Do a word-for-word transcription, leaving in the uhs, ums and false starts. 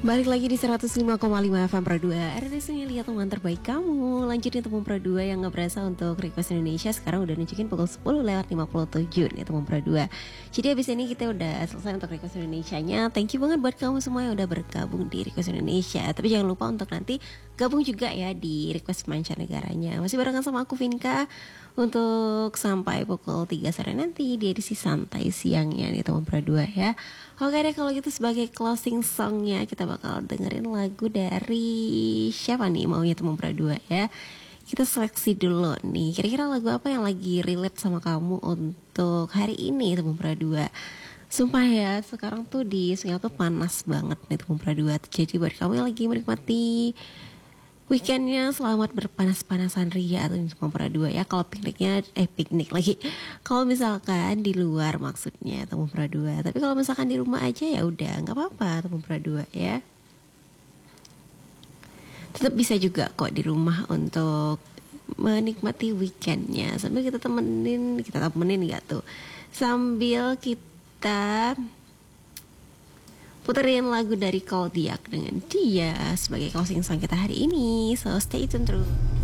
Balik lagi di seratus lima koma lima F M Pro dua R R S lihat teman terbaik kamu. Lanjutin teman Pro dua yang gak berasa untuk request Indonesia. Sekarang udah nunjukin pukul sepuluh lewat lima puluh tujuh nih teman Pro dua. Jadi abis ini kita udah selesai untuk request Indonesianya. Thank you banget buat kamu semua yang udah bergabung di request Indonesia. Tapi jangan lupa untuk nanti gabung juga ya di request mancanegaranya. Masih barengan sama aku Vinka untuk sampai pukul tiga sore nanti di edisi santai siangnya nih teman Pro dua ya. Oke deh, kalau gitu sebagai closing songnya kita bakal dengerin lagu dari siapa nih maunya teman Pro dua ya. Kita seleksi dulu nih, kira-kira lagu apa yang lagi relate sama kamu untuk hari ini teman Pro dua. Sumpah ya, sekarang tuh di Sungai tuh panas banget nih teman Pro dua. Jadi buat kamu yang lagi menikmati weekendnya, selamat berpanas-panasan ria atau Kompra dua ya. Kalau pikniknya, eh piknik lagi. Kalau misalkan di luar maksudnya Kompra dua. Tapi kalau misalkan di rumah aja ya udah nggak apa-apa Kompra dua ya. Tetap bisa juga kok di rumah untuk menikmati weekendnya. Sambil kita temenin, kita temenin nggak tuh? Sambil kita puterin lagu dari Koldiak dengan Dia sebagai closing song kita hari ini. So stay tune terus.